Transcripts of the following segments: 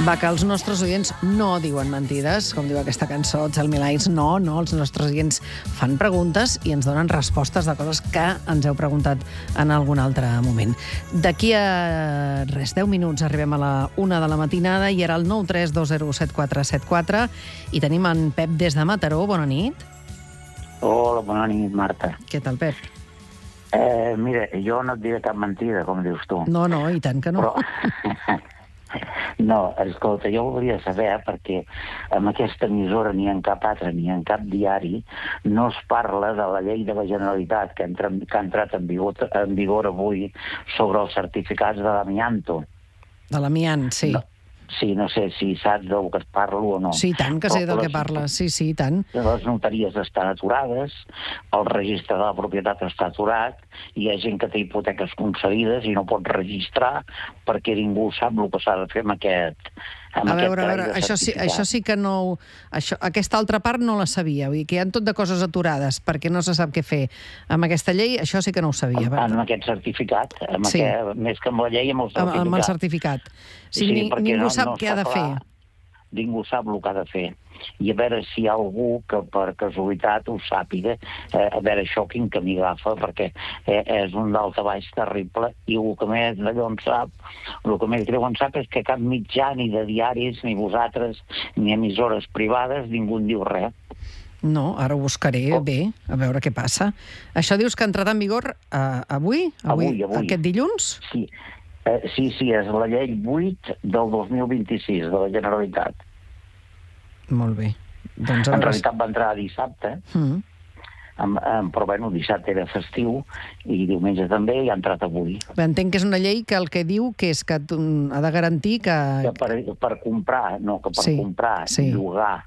Va, que els nostres oients no diuen mentides, com diu aquesta cançó, Tell Me Lies. No, els nostres oients fan preguntes i ens donen respostes de coses que ens heu preguntat en algun altre moment. D'aquí a 10 minuts arribem a la 1 de la matinada i era el 932074774 i tenim en Pep des de Mataró. Bona nit. Hola, bona nit, Marta. Què tal, Pep? Mira, jo no et diré cap mentida, com dius tu. No, i tant que no. Però... No, escolta, jo voldria saber, perquè en aquesta emissora ni en cap altre, ni en cap diari, no es parla de la llei de la Generalitat que ha entrat en vigor avui sobre els certificats de l'amianto. De l'amiant, sí. Sí, no sé si saps del que es parla o no. Sí, tant que sé del que parla, sí, i tant. Les notaries estan aturades, el registre de la propietat està aturat, hi ha gent que té hipoteques concedides i no pot registrar perquè ningú sap el que s'ha de fer amb aquest... A veure, això sí que no... Aquesta altra part no la sabia, vull dir que hi ha tot de coses aturades perquè no se sap què fer amb aquesta llei, això sí que no ho sabia. Amb aquest certificat, més que amb la llei, amb el certificat. Amb el certificat. Sí, ningú sap què ha de fer. Ningú sap el que ha de fer. I a veure si hi ha algú que per casualitat ho sàpiga, a veure això quin camí agafa, perquè és un daltabaix terrible i el que més d'allò en sap, el que més greu en sap és que cap mitjà, ni de diaris, ni vosaltres, ni emissores privades, ningú en diu res. No, ara ho buscaré bé, a veure què passa. Això dius que ha entrat en vigor avui? Avui. Aquest dilluns? Sí. Sí, és la llei 8 del 2026 de la Generalitat. Molt bé. Doncs en realitat va entrar dissabte, però bueno, dissabte era festiu i diumenge també i ha entrat avui. Entenc que és una llei que el que diu que és que ha de garantir que... per comprar, comprar, llogar,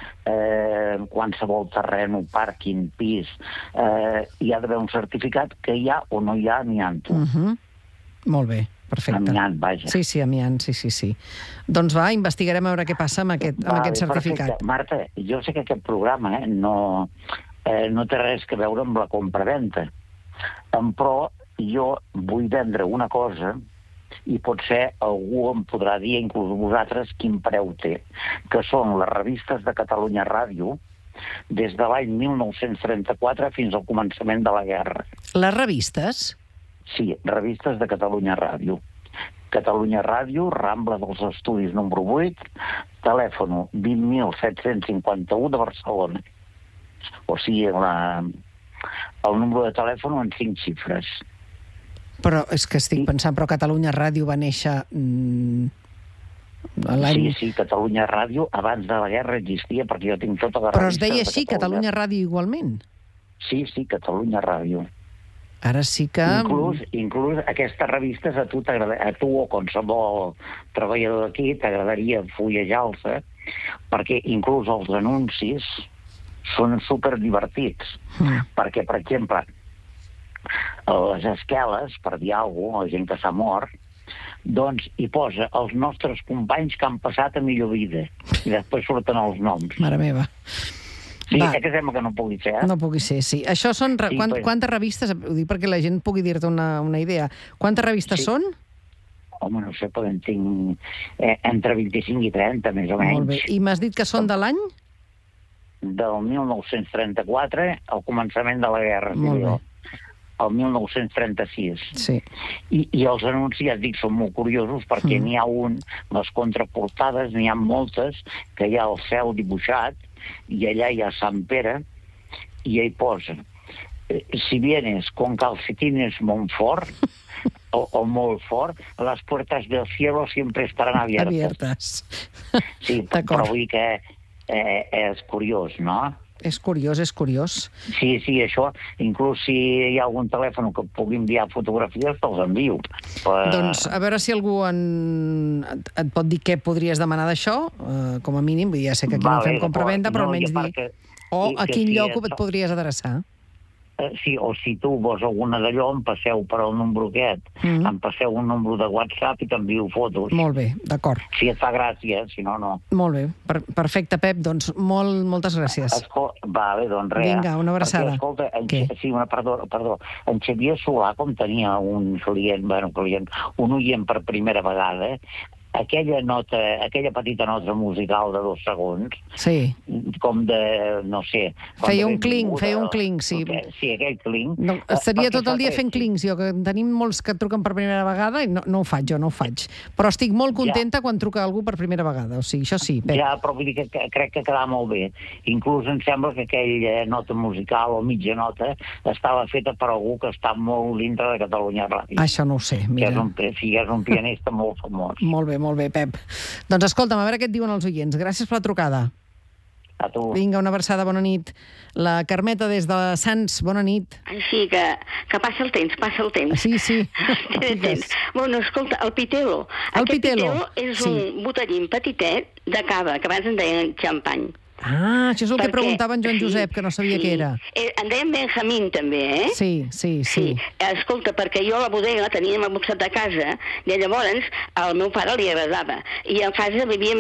qualsevol terreny, pàrquing, pis, hi ha d'haver un certificat que hi ha o no hi ha amianto. Molt bé. Perfecte. Amiant, vaja. Sí, amiant, sí. Doncs va, investigarem a veure què passa amb aquest certificat. Perfecte. Marta, jo sé que aquest programa no té res a veure amb la compra-venta, però jo vull vendre una cosa i potser algú em podrà dir, inclús vosaltres, quin preu té, que són les revistes de Catalunya Ràdio des de l'any 1934 fins al començament de la guerra. Les revistes? Sí, revistes de Catalunya Ràdio. Catalunya Ràdio, Rambla dels Estudis número 8, telèfon 20.751 de Barcelona. O sigui, el número de telèfon en 5 xifres. Però és que estic pensant, però Catalunya Ràdio va néixer l'any... Sí, Catalunya Ràdio abans de la guerra existia perquè jo tinc tota la revista. Però es deia així, Catalunya Ràdio igualment? Sí, Catalunya Ràdio. Ara sí que... Inclús aquestes revistes a tu o qualsevol treballador d'aquí t'agradaria fullejar-los, perquè inclús els anuncis són superdivertits. Perquè, per exemple, les esqueles, per dir alguna cosa, la gent que s'ha mort, doncs hi posa els nostres companys que han passat a millor vida. I després surten els noms. Mare meva. Sí, que sembla que no pugui ser, No pugui ser, sí. Això són... Quantes revistes? Ho dic perquè la gent pugui dir-te una idea. Quantes revistes són? Home, no sé, poden tinc entre 25 i 30, més o menys. Molt bé. I m'has dit que són de l'any? Del 1934, al començament de la guerra. Molt bé. El 1936. Sí. I els anuncis, ja et dic, són molt curiosos perquè n'hi ha les contraportades, n'hi ha moltes, que hi ha el cel dibuixat, i allà hi ha Sant Pere, i hi posa, si vienes con calcetines molt fort, o molt fort, las puertas del cielo siempre estarán abiertas. Sí, però vull dir que és curiós, no? És curiós. Sí, això, inclús si hi ha algun telèfon que pugui enviar fotografies, te'ls envio. Doncs a veure si algú et pot dir què podries demanar d'això, com a mínim, ja sé que aquí no fem compra-venda, però almenys dir... O a quin lloc et podries adreçar. Sí, o si tu vols alguna d'allò, em passeu per al número aquest. Em passeu un número de WhatsApp i t'envio fotos. Molt bé, d'acord. Si et fa gràcia, si no, no. Molt bé, perfecte, Pep, doncs moltes gràcies. Vale, doncs res. Vinga, una abraçada. Escolta, perdó, en Xavier Solà, com tenia un oient per primera vegada, aquella petita nota musical de 2 segons, Sí. com de, no sé... Feia un clinc, sí. Sí, aquell clinc. No, estaria tot el dia fent clincs, jo, que tenim molts que truquen per primera vegada i no ho faig, jo no ho faig. Però estic molt contenta quan truca algú per primera vegada, o sigui, això sí, Pep. Ja, però vull dir que crec que quedava molt bé. Inclús em sembla que aquella nota musical o mitja nota estava feta per algú que està molt dintre de Catalunya Ràdio. Això no ho sé, mira. Que és un pianista molt famós. Molt bé, Pep. Doncs escolta'm, a veure què et diuen els oients. Gràcies per la trucada. A tu. Vinga, una abraçada, bona nit. La Carmeta des de Sants, bona nit. Així que passa el temps. Sí. Bueno, escolta, el Pitelo. El Pitelo és un botellín petitet de cava, que abans en deien xampany. Ah, això és el que preguntava en Joan Josep, que no sabia què era. En deien Benjamín, també, eh? Sí. Escolta, perquè jo a la bodega teníem al costat de casa, i llavors al meu pare li agradava. I a casa vivíem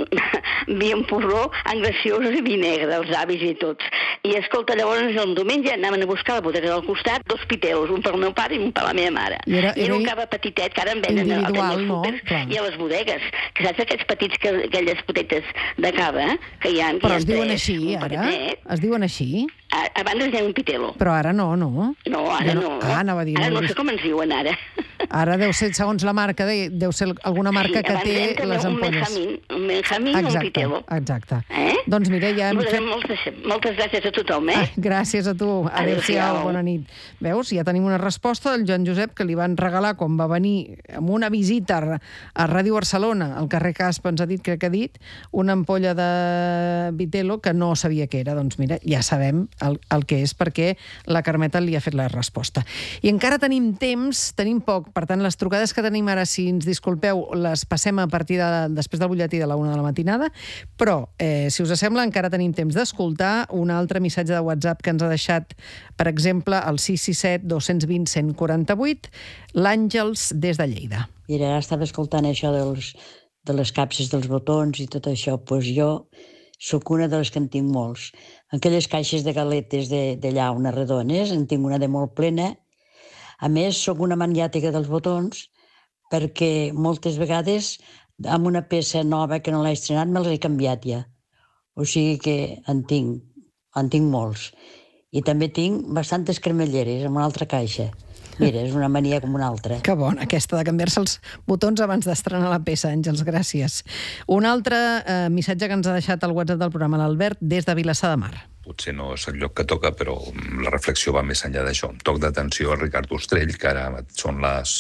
un porró engraciós i vi negre, els avis i tots. I escolta, llavors el diumenge anaven a buscar a la bodega del costat 2 pitelos, un pel meu pare i un per la meva mare. I era un cava petitet que ara en venen individual, no? I a les bodegues, que saps aquests petits, aquelles potetes de cava que hi ha... Però es diuen així, ara? Es diuen així? Abans es deia un pitelo. Però ara no? No, ara no. Anava a dir... Ara no sé com ens diuen, ara. Ara deu ser, segons la marca, deu ser alguna marca que té les ampolles. Un Benjamín o un pitelo. Exacte. Doncs mira, ja hem fet... Moltes gràcies a tothom, Gràcies a tu. Adéu-siau, bona nit. Veus, ja tenim una resposta del Joan Josep que li van regalar quan va venir amb una visita a Ràdio Barcelona, al carrer Caspa, ens ha dit, crec que ha dit, una ampolla de Vitelo que no sabia què era. Doncs mira, ja sabem el que és, perquè la Carmeta li ha fet la resposta. I encara tenim temps, tenim poc, per tant, les trucades que tenim ara, si ens disculpeu, les passem a partir després del butlletí de la 1 de la matinada, però, si us sembla, encara tenim temps d'escoltar un altre missatge de WhatsApp que ens ha deixat, per exemple, el 667 220 148, l'Àngels des de Lleida. Mira, ara estava escoltant això de les capses dels botons i tot això, doncs jo sóc una de les que en tinc molts. Aquelles caixes de galetes de llauna redones, en tinc una de molt plena. A més, sóc una maniàtica dels botons perquè moltes vegades amb una peça nova que no l'he estrenat me l'he canviat ja. O sigui que en tinc molts. I també tinc bastantes cremalleres en una altra caixa. Mira, és una mania com una altra. Que bona, aquesta de canviar-se els botons abans d'estrenar la peça, Àngels, gràcies. Un altre missatge que ens ha deixat al WhatsApp del programa, l'Albert, des de Vilassar de Mar. Potser no és el lloc que toca, però la reflexió va més enllà d'això. Toc d'atenció a Ricard Ostrell, que ara són les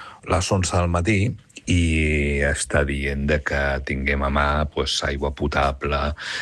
11 del matí, i està dient que tinguem a mà aigua potable,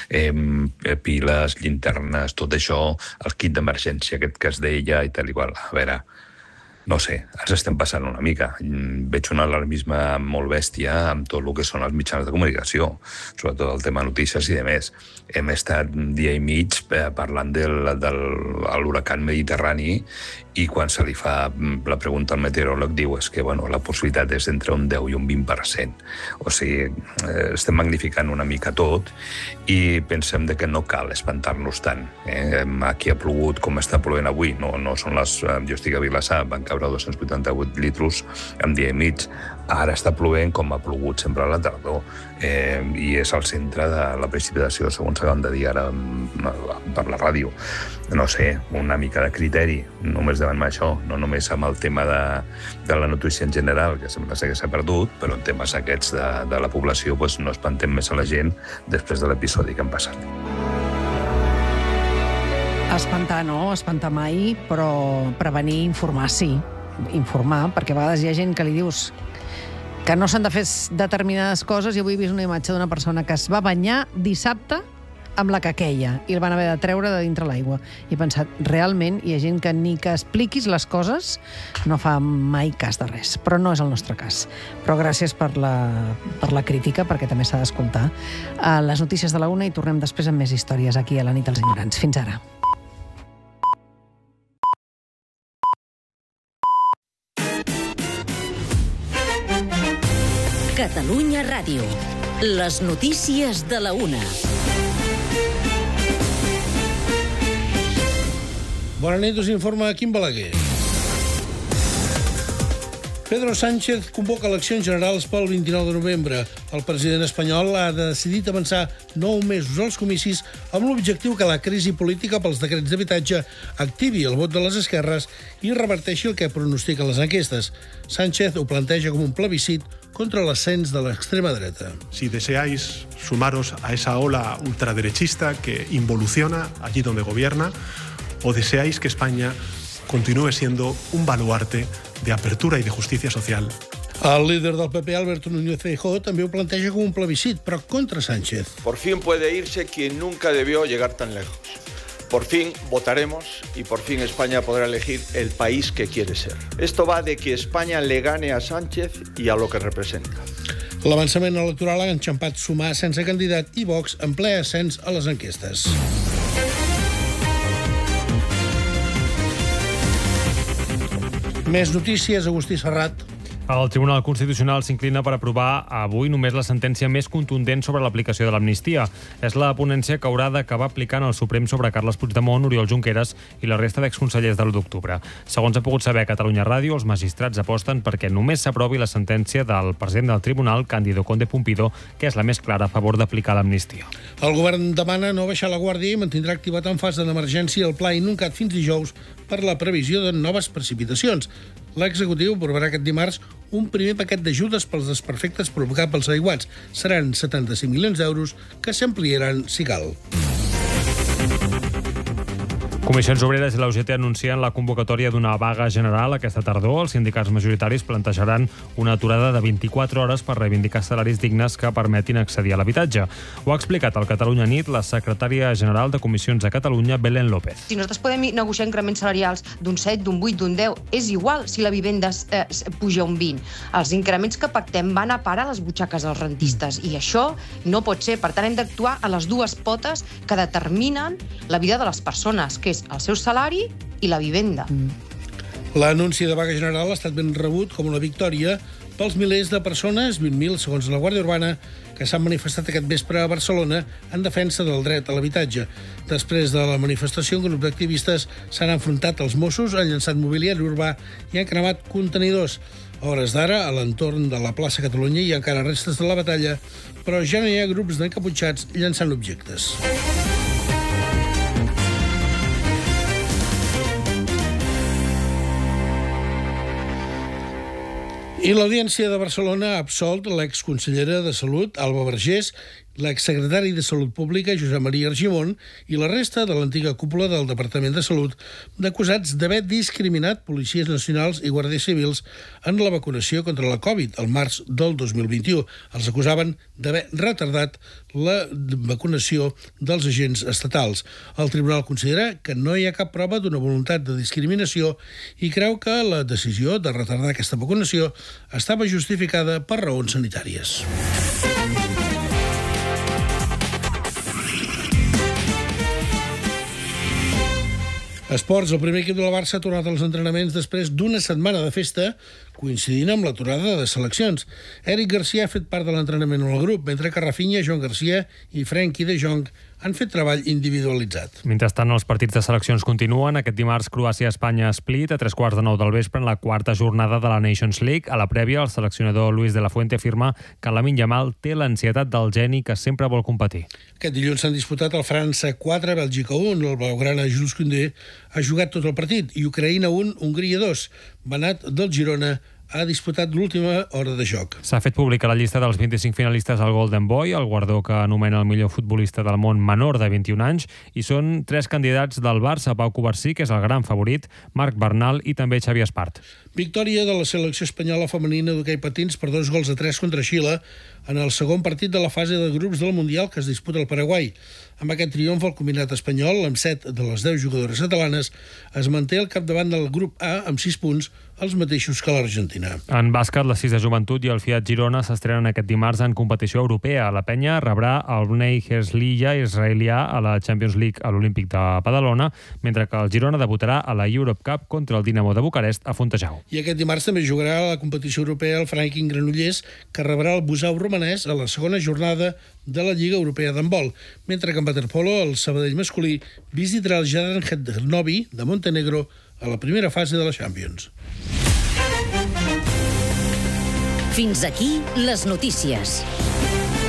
piles, llinternes, tot això, el kit d'emergència aquest que es deia i tal igual. A veure, no sé, ens estem passant una mica. Veig un alarmisme molt bèstia amb tot el que són els mitjans de comunicació, sobretot el tema notícies i demés. Hem estat dia i mig parlant de l'huracan mediterrani i quan se li fa la pregunta al meteoròleg diu que la possibilitat és entre un 10 i un 20%. O sigui, estem magnificant una mica tot i pensem que no cal espantar-nos tant. Aquí ha plogut com està plovent avui, no són les... Jo estic a Vilassar, van caure 288 litres en dia i mig. Ara està plovent com ha plogut sempre a la tardor i és al centre de la precipitació, segons acabem de dir ara per la ràdio. No sé, una mica de criteri, només davant d'això, no només amb el tema de la notícia en general, que sembla ser que s'ha perdut, però en temes aquests de la població no espantem més a la gent després de l'episodi que han passat. Espantar no, espantar mai, però prevenir, informar sí. Informar, perquè a vegades hi ha gent que li dius que no s'han de fer determinades coses i avui he vist una imatge d'una persona que es va banyar dissabte amb la caqueia i el van haver de treure de dintre l'aigua. I he pensat, realment hi ha gent que ni que expliquis les coses no fa mai cas de res, però no és el nostre cas. Però gràcies per la crítica, perquè també s'ha d'escoltar. A les notícies de la 1 i tornem després amb més històries aquí a la nit dels ignorants. Fins ara. Catalunya Ràdio. Les notícies de la 1. Bona nit, us informa Quim Balaguer. Pedro Sánchez convoca eleccions generals pel 29 de novembre. El president espanyol ha decidit avançar 9 mesos als comicis amb l'objectiu que la crisi política pels decrets d'habitatge activi el vot de les esquerres i reverteixi el que pronostiquen les enquestes. Sánchez ho planteja com un plebiscit contra l'ascens de l'extrema dreta. Si deseáis sumaros a esa ola ultraderechista que involuciona allí donde gobierna, o deseáis que España continúe siendo un baluarte de apertura y de justicia social. El líder del PP, Alberto Núñez Feijóo, també ho planteja com un plebiscit, però contra Sánchez. Por fin puede irse quien nunca debió llegar tan lejos. Por fin votaremos y por fin España podrá elegir el país que quiere ser. Esto va de que España le gane a Sánchez y a lo que representa. L'avançament electoral ha enxampat Sumar sense candidat i Vox en ple ascens a les enquestes. Més notícies, Agustí Serrat. El Tribunal Constitucional s'inclina per aprovar avui només la sentència més contundent sobre l'aplicació de l'amnistia. És la ponència que haurà d'acabar aplicant el Suprem sobre Carles Puigdemont, Oriol Junqueras i la resta d'exconsellers de l'1 d'octubre. Segons ha pogut saber a Catalunya Ràdio, els magistrats aposten perquè només s'aprovi la sentència del president del Tribunal, Cándido Conde Pumpido, que és la més clara a favor d'aplicar l'amnistia. El govern demana no baixar la guàrdia i mantindrà activat en fase d'emergència el pla inuncat fins dijous per la previsió de noves precipitacions. L'executiu aprovarà aquest dimarts un primer paquet d'ajudes pels desperfectes provocats pels aiguats. Seran 75 milions d'euros que s'ampliaran si cal. Comissions Obreres i la UGT anuncien la convocatòria d'una vaga general aquesta tardor. Els sindicats majoritaris plantejaran una aturada de 24 hores per reivindicar salaris dignes que permetin accedir a l'habitatge. Ho ha explicat al Catalunya Nit la secretària general de Comissions a Catalunya, Belén López. Si nosaltres podem negociar increments salarials d'un 7, d'un 8, d'un 10, és igual si la vivenda puja un 20. Els increments que pactem van a parar les butxaques dels rentistes i això no pot ser. Per tant, hem d'actuar a les dues potes que determinen la vida de les persones, que és el seu salari i la vivenda. L'anunci de vaga general ha estat ben rebut com una victòria pels milers de persones, 20.000 segons la Guàrdia Urbana, que s'han manifestat aquest vespre a Barcelona en defensa del dret a l'habitatge. Després de la manifestació, un grup d'activistes s'han enfrontat als Mossos, han llançat mobiliari urbà i han cremat contenidors. A hores d'ara, a l'entorn de la plaça Catalunya hi ha encara restes de la batalla, però ja no hi ha grups d'encaputxats llançant objectes. I l'Audiència de Barcelona ha absolt l'exconsellera de Salut, Alba Vergés, l'exsecretari de Salut Pública, Josep Maria Argimon, i la resta de l'antiga cúpula del Departament de Salut d'acusats d'haver discriminat policies nacionals i guàrdies civils en la vacunació contra la Covid el març del 2021. Els acusaven d'haver retardat la vacunació dels agents estatals. El tribunal considera que no hi ha cap prova d'una voluntat de discriminació i creu que la decisió de retardar aquesta vacunació estava justificada per raons sanitàries. Esports, el primer equip de la Barça ha tornat als entrenaments després d'una setmana de festa, coincidint amb l'aturada de seleccions. Eric Garcia ha fet part de l'entrenament en el grup, mentre que Rafinha, Joan Garcia i Frenkie de Jong han fet treball individualitzat. Mentrestant, els partits de seleccions continuen. Aquest dimarts, Croàcia-Espanya Split a 3:15 del vespre en la quarta jornada de la Nations League. A la prèvia, el seleccionador Luis de la Fuente afirma que Lamine Yamal té l'ansietat del geni que sempre vol competir. Aquest dilluns s'han disputat el França 4, Bèlgica 1. El blaugrana Jules Koundé ha jugat tot el partit i Ucraïna 1, Hongria 2. Benat del Girona ha disputat l'última hora de joc. S'ha fet pública la llista dels 25 finalistes al Golden Boy, el guardó que anomena el millor futbolista del món menor de 21 anys, i són 3 candidats del Barça: Pau Covarsí, que és el gran favorit, Marc Bernal i també Xavi Espart. Victòria de la selecció espanyola femenina d'hoquei patins per 2-3 contra Xile en el segon partit de la fase de grups del Mundial que es disputa al Paraguai. Amb aquest triomf, el combinat espanyol, amb 7 de les 10 jugadores catalanes, es manté al capdavant del grup A amb 6 punts, els mateixos que l'Argentina. En bàsquet, les 6 de Joventut i el Fiat Girona s'estrenen aquest dimarts en competició europea. La penya rebrà el Bnei Herzliya israelià a la Champions League a l'Olímpic de Badalona, mentre que el Girona debutarà a la Europe Cup contra el Dinamo de Bucarest a Fontejau. I aquest dimarts també jugarà a la competició europea el Franklin Granollers, que rebrà el Busau romanès a la segona jornada de la Lliga Europea d'handbol, mentre que en waterpolo el Sabadell masculí visitarà el Jadran Novi de Montenegro a la primera fase de la Champions. Fins aquí les notícies.